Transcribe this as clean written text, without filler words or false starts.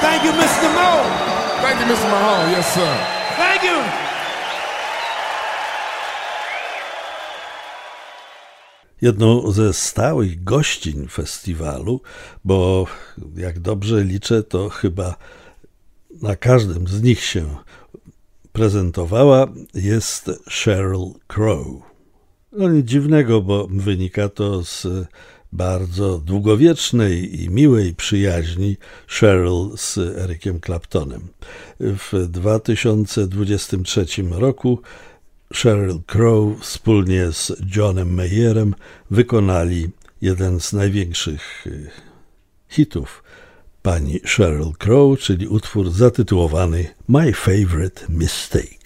Thank you, Mr. Mo. Thank you, Mr. Mahone. Yes, sir. Thank you. Jedną ze stałych gościń festiwalu, bo jak dobrze liczę, to chyba na każdym z nich się prezentowała, jest Sheryl Crow. No nic dziwnego, bo wynika to z bardzo długowiecznej i miłej przyjaźni Sheryl z Ericiem Claptonem. W 2023 roku Sheryl Crow wspólnie z Johnem Mayerem wykonali jeden z największych hitów pani Sheryl Crow, czyli utwór zatytułowany My Favorite Mistake.